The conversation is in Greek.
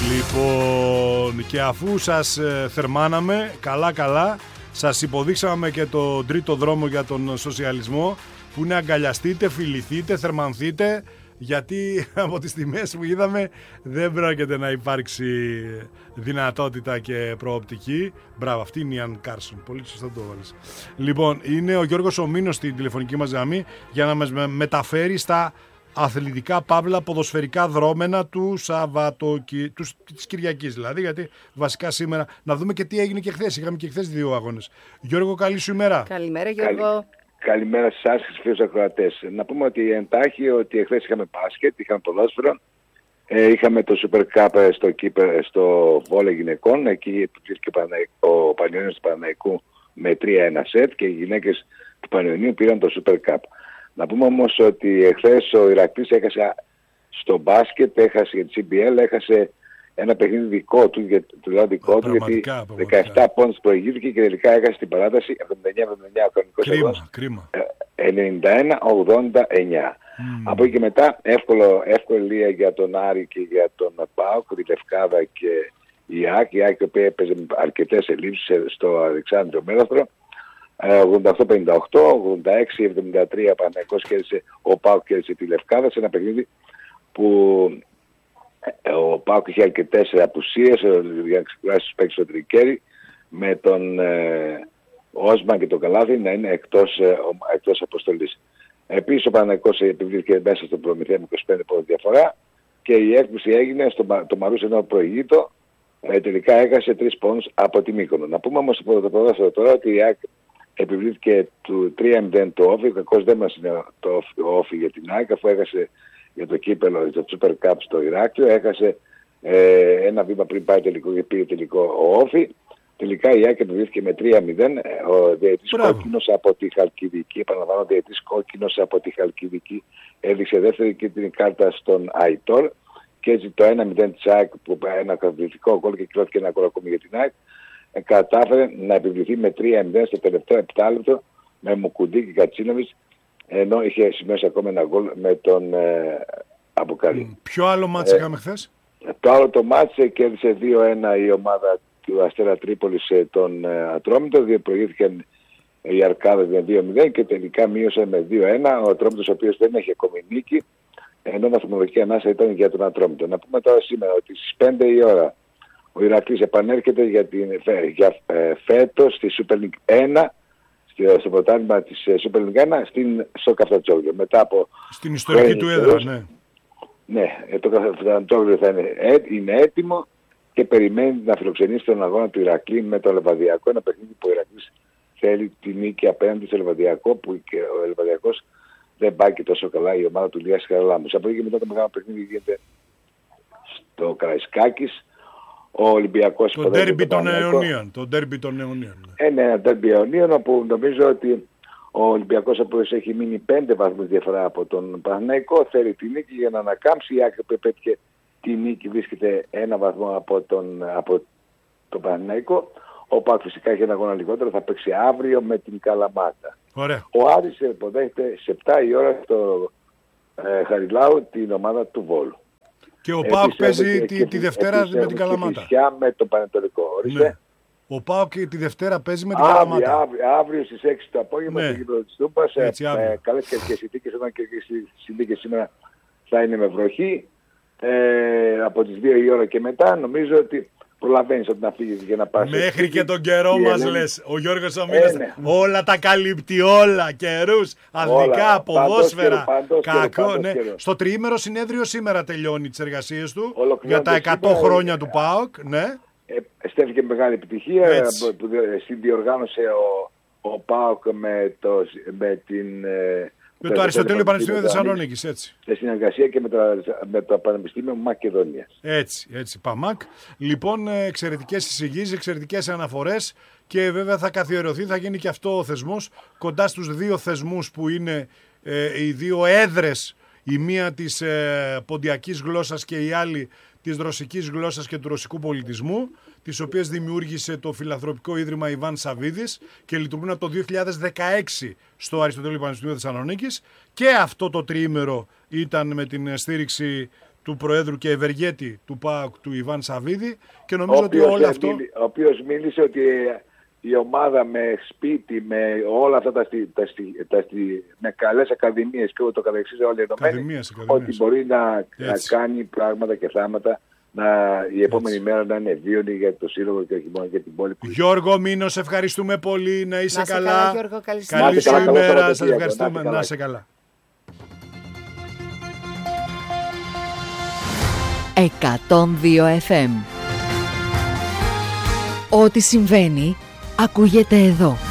Λοιπόν, και αφού σας θερμάναμε καλά, σας υποδείξαμε και το τρίτο δρόμο για τον σοσιαλισμό, που είναι αγκαλιαστείτε, φιληθείτε, θερμανθείτε, γιατί από τις τιμές που είδαμε δεν πρόκειται να υπάρξει δυνατότητα και προοπτική. Μπράβο, αυτή είναι η Αν Κάρσον, πολύ σωστά το βάλεις. Λοιπόν, είναι ο Γιώργος Ομίνος στην τηλεφωνική μας γραμμή για να μας μεταφέρει στα αθλητικά παύλα ποδοσφαιρικά δρόμενα του της Κυριακής, δηλαδή, γιατί βασικά σήμερα να δούμε και τι έγινε και χθες. Είχαμε και χθες 2 αγώνες. Γιώργο, καλή σου ημέρα. Καλημέρα, Γιώργο. Καλημέρα σε εσάς και στους φίλους ακροατές. Να πούμε ότι εντάχει ότι εχθές είχαμε μπάσκετ, είχαμε ποδόσφαιρο, είχαμε το Super Cup στο βόλεϊ γυναικών, εκεί επιβλήθηκε ο Πανιωνίος του Παναθηναϊκού με 3-1 σετ και οι γυναίκες του Πανιωνίου πήραν το Super Cup. Να πούμε όμως ότι εχθές ο Ηρακλής έχασε στο μπάσκετ, έχασε για τη CBL, έχασε ένα παιχνίδι δικό του, γιατί 17 πόντους προηγήθηκε και τελικά έχασε την παράταση 79-79 ο κανονικός κρίμα. 91-89. Από εκεί και μετά εύκολη για τον Άρη και για τον ΠΑΟΚ, τη Λευκάδα και η ΑΕΚ. Η ΑΕΚ, η οποία έπαιζε αρκετές ελλείψεις στο Αλεξάνδριο Μέγαθρο. 88-58, 86-73 Παναθηναϊκός κέρδισε, ο ΠΑΟΚ κέρδισε τη Λευκάδα σε ένα παιχνίδι που ο ΠΑΟΚ είχε αρκετές απουσίες για να ξεκουράσει τους παίκτες στο τρικέρι, με τον Όσμαν και τον Καλάθι να είναι εκτός αποστολής. Επίσης ο Παναθηναϊκός επιβλήθηκε μέσα στον Προμηθέα με 25 πόντους διαφορά και η έκπληξη έγινε το Μαρούς, ενώ προηγείτο τελικά έχασε 3 πόντους από τη Μύκονο. Να πούμε όμως το ποδόσφαιρο τώρα ότι η ΑΕΚ επιβλήθηκε του 3-0 το όφι. Κακώς δεν μας είναι το όφι για την ΑΕΚ, αφού έχασε για το κύπελο, το Super Cup στο Ηράκλειο, έχασε ένα βήμα πριν πάει τελικό και πήγε τελικό ο όφι. Τελικά η ΑΕΚ επιβλήθηκε με 3-0. Ο διαιτητής κόκκινος από τη Χαλκιδική, επαναλαμβάνω, ο διαιτητής κόκκινος από τη Χαλκιδική έδειξε δεύτερη κίτρινη κάρτα στον Αϊτόρ και έτσι το 1-0 της ΑΕΚ, που ένα καταπληκτικό γκολ και κυρώθηκε ένα γκολ ακόμη για την ΑΕΚ, κατάφερε να επιβληθεί με 3-0 στο τελευταίο 7 λεπτό με Μουκουντή και Κατσίνοβιτς, ενώ είχε σημειώσει ακόμα ένα γκολ με τον Αμπουκαλή. Ποιο άλλο μάτς είχαμε χθες? Το άλλο το μάτς κέρδισε 2-1 η ομάδα του Αστέρα Τρίπολης τον Ατρόμητο, προηγήθηκαν οι Αρκάδες με 2-0 και τελικά μείωσε με 2-1 ο Ατρόμητος, ο οποίος δεν έχει ακόμη νίκη, ενώ βαθμολογική ανάσα ήταν για τον Ατρόμητο. Να πούμε τώρα σήμερα ότι στις 5 η ώρα ο Ηρακλής επανέρχεται για φέτος στη Super League 1, στο πρωτάθλημα της Super League 1 στο Καφτατσόγλιο. Μετά από στην ιστορική του έδρα, ναι. Ναι, το Καφτατσόγλιο θα είναι έτοιμο και περιμένει να φιλοξενήσει τον αγώνα του Ηρακλή με το Λεβαδιακό. Ένα παιχνίδι που ο Ηρακλής θέλει τη νίκη απέναντι στο Λεβαδιακό, που και ο Λεβαδιακός δεν πάει και τόσο καλά, η ομάδα του Λίας Χαραλάμπους. Από εκεί και μετά το μεγάλο παιχνίδι γίνεται στο Καραϊσκάκης. Ο Ολυμπιακός... Το ντέρμπι των αιωνίων. Ναι, ένα ντέρμπι αιωνίων, όπου νομίζω ότι ο Ολυμπιακός, ο έχει μείνει 5 βαθμούς διαφορά από τον Παναθηναϊκό, θέλει τη νίκη για να ανακάμψει. Η ΑΕΚ που επέτυχε τη νίκη βρίσκεται 1 βαθμό από τον Παναθηναϊκό. Ο ΠΑΟΚ φυσικά έχει ένα αγώνα λιγότερο, θα παίξει αύριο με την Καλαμάτα. Ωραία. Ο Άρης υποδέχεται σε 7 η ώρα στο Χαριλάου την ομάδα του Βόλου. Και ο ΠΑΟΚ παίζει τη Δευτέρα με την Καλαμάτα. Με το Πανετολικό. Ναι. Ο ΠΑΟΚ τη Δευτέρα παίζει με την Καλαμάτα. Αύριο στις 6 το απόγευμα στο γήπεδο της Τούμπας. Με καλές καιρικές συνθήκες, όταν και οι συνθήκες σήμερα θα είναι με βροχή. Από τις 2 η ώρα και μετά νομίζω ότι προλαβαίνεις ότι να φύγεις για να πας. Μέχρι και τον καιρό μας λες. Ο Γιώργος Ομίνος όλα τα καλύπτει, όλα. Καιρούς, αθλητικά, ποδόσφαιρα. Κακό, ναι. Στο τριήμερο συνέδριο σήμερα τελειώνει τις εργασίες του για τα 100 χρόνια του ΠΑΟΚ. Ναι. Στέφθηκε μεγάλη επιτυχία που συνδιοργάνωσε ο ΠΑΟΚ με το Αριστοτέλειο Πανεπιστήμιο Θεσσαλονίκης, έτσι. Σε συνεργασία και με το Πανεπιστήμιο Μακεδονίας. Έτσι, ΠΑΜΑΚ. Λοιπόν, εξαιρετικές εισηγήσεις, εξαιρετικές αναφορές και βέβαια θα καθιερωθεί, θα γίνει και αυτό ο θεσμός κοντά στους 2 θεσμούς που είναι οι 2 έδρες, η μία της ποντιακής γλώσσας και η άλλη της ρωσικής γλώσσας και του ρωσικού πολιτισμού, τις οποίες δημιούργησε το Φιλανθρωπικό Ίδρυμα Ιβάν Σαββίδης και λειτουργούν από το 2016 στο Αριστοτέλειο Πανεπιστήμιο Θεσσαλονίκης, και αυτό το τριήμερο ήταν με την στήριξη του Προέδρου και ευεργέτη του ΠΑΟΚ, του Ιβάν Σαββίδη, και νομίζω ότι όλο αυτό... Ο οποίος μίλησε ότι η ομάδα με σπίτι, με όλα αυτά με καλές ακαδημίες και ούτω καθεξής, όλοι ενωμένοι, ότι μπορεί να κάνει πράγματα και θάματα, η επόμενη μέρα να είναι βίωνη για το Σύλλογο και όχι μόνο για την πόλη. Γιώργο Μήνο, σε ευχαριστούμε πολύ. Να είσαι καλά. Καλά, Γιώργο, καλή σου ημέρα. Σας ευχαριστούμε. Να είσαι καλά. 102 FM. Ό,τι συμβαίνει ακούγεται εδώ.